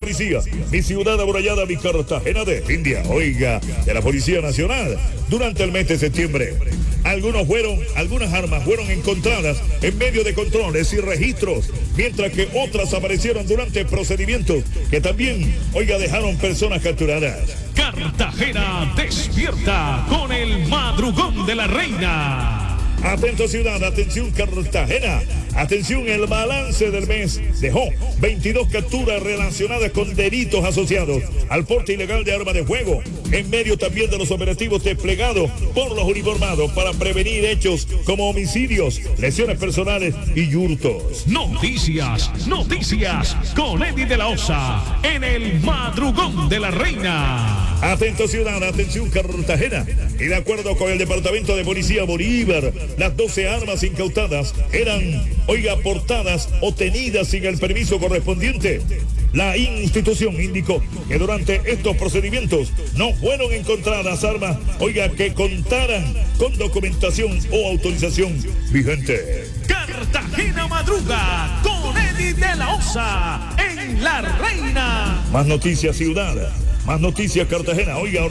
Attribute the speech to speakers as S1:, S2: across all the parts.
S1: policía, mi ciudad amurallada, mi Cartagena de India, oiga, de la Policía Nacional, durante el mes de septiembre. Algunas armas fueron encontradas en medio de controles y registros, mientras que otras aparecieron durante procedimientos que también, oiga, dejaron personas capturadas.
S2: Cartagena despierta con el madrugón de la reina.
S1: Atento ciudad, atención Cartagena, atención, el balance del mes dejó 22 capturas relacionadas con delitos asociados al porte ilegal de armas de fuego, en medio también de los operativos desplegados por los uniformados para prevenir hechos como homicidios, lesiones personales y hurtos.
S2: Noticias con Eddie de la Osa en el madrugón de la reina.
S1: Atento ciudad, atención Cartagena, y de acuerdo con el Departamento de Policía Bolívar, las 12 armas incautadas eran, oiga, portadas o tenidas sin el permiso correspondiente. La institución indicó que durante estos procedimientos no fueron encontradas armas, oiga, que contaran con documentación o autorización vigente.
S2: Cartagena madruga con Eddie de la Osa en La Reina.
S1: Más noticias ciudad, más noticias Cartagena, oiga,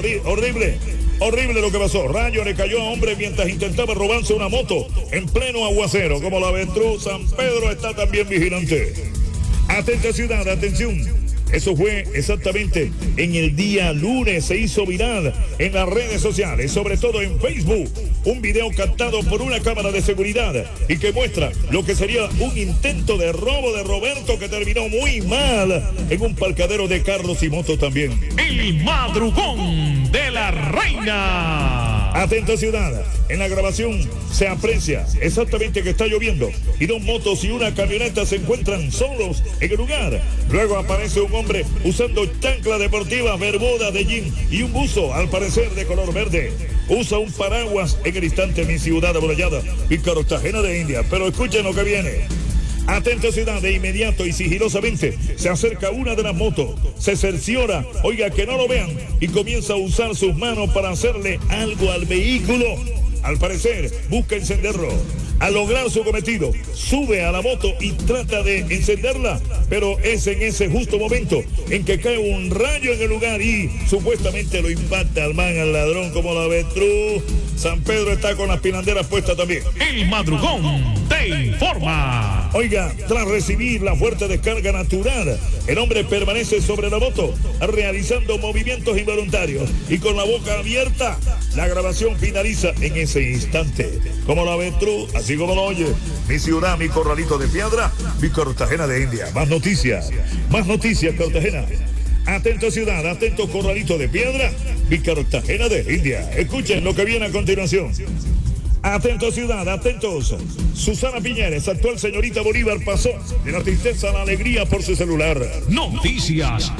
S1: horrible lo que pasó. Rayo le cayó a hombre mientras intentaba robarse una moto en pleno aguacero. Como la Avestruz, San Pedro está también vigilante. Atenta ciudad, atención. Eso fue exactamente en el día lunes. Se hizo viral en las redes sociales, sobre todo en Facebook, un video captado por una cámara de seguridad y que muestra lo que sería un intento de robo de Roberto que terminó muy mal en un parqueadero de carros y motos también.
S2: El madrugón de la reina.
S1: Atenta ciudad, en la grabación se aprecia exactamente que está lloviendo y dos motos y una camioneta se encuentran solos en el lugar. Luego aparece un hombre usando chanclas deportivas, bermudas de jean y un buzo, al parecer de color verde. Usa un paraguas en el instante, mi ciudad amurallada y Cartagena de India. Pero escuchen lo que viene. Atenta ciudad, de inmediato y sigilosamente se acerca una de las motos, se cerciora, oiga, que no lo vean, y comienza a usar sus manos para hacerle algo al vehículo. Al parecer busca encenderlo. Al lograr su cometido, sube a la moto y trata de encenderla, pero es en ese justo momento en que cae un rayo en el lugar y supuestamente lo impacta al ladrón, como la Avestruz. San Pedro está con las pilanderas puestas también.
S2: El madrugón te informa.
S1: Oiga, tras recibir la fuerte descarga natural, el hombre permanece sobre la moto, realizando movimientos involuntarios y con la boca abierta. La grabación finaliza en ese instante. Como la Avestruz, así como lo oye, mi ciudad, mi corralito de piedra, mi Cartagena de India. Más noticias Cartagena. Atento ciudad, atento corralito de piedra, mi Cartagena de India. Escuchen lo que viene a continuación. Atentos ciudad, atentos. Susana Piñeres, actual señorita Bolívar, pasó de la tristeza a la alegría por su celular.
S2: Noticias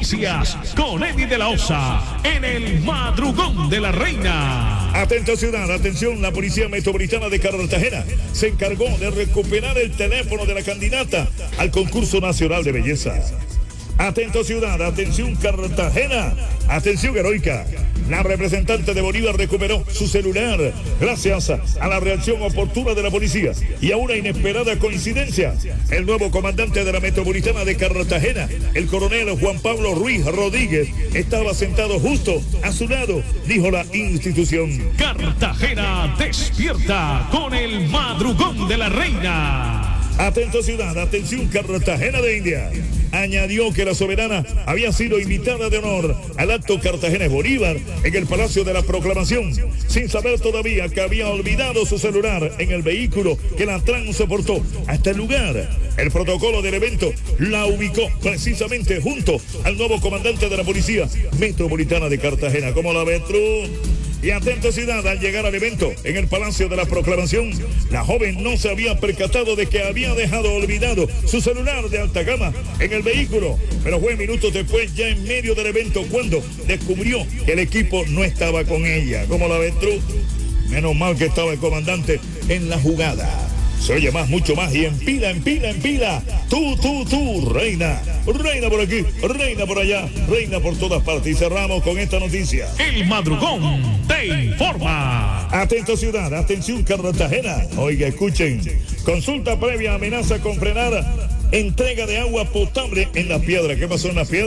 S2: con Eddie de la Osa en el madrugón de la reina.
S1: Atentos ciudad, atención, la Policía Metropolitana de Cartagena se encargó de recuperar el teléfono de la candidata al concurso nacional de belleza. Atento ciudad, atención Cartagena, atención heroica. La representante de Bolívar recuperó su celular gracias a la reacción oportuna de la policía y a una inesperada coincidencia. El nuevo comandante de la Metropolitana de Cartagena, el coronel Juan Pablo Ruiz Rodríguez, estaba sentado justo a su lado, dijo la institución.
S2: Cartagena despierta con el madrugón de la reina.
S1: Atento ciudad, atención Cartagena de India. Añadió que la soberana había sido invitada de honor al acto Cartagena Bolívar en el Palacio de la Proclamación, sin saber todavía que había olvidado su celular en el vehículo que la transportó hasta el lugar. El protocolo del evento la ubicó precisamente junto al nuevo comandante de la Policía Metropolitana de Cartagena, como la Avestruz. Y atento ciudad, al llegar al evento en el Palacio de la Proclamación, la joven no se había percatado de que había dejado olvidado su celular de alta gama en el vehículo, pero fue minutos después, ya en medio del evento, cuando descubrió que el equipo no estaba con ella, como la Avestruz. Menos mal que estaba el comandante en la jugada. Se oye más, mucho más, y en pila. Tú, reina por aquí, reina por allá, reina por todas partes. Y cerramos con esta noticia.
S2: El madrugón te informa.
S1: Atento ciudad, atención Cartagena. Oiga, escuchen. Consulta previa, amenaza con frenar entrega de agua potable en La Piedra. ¿Qué pasó en La Piedra?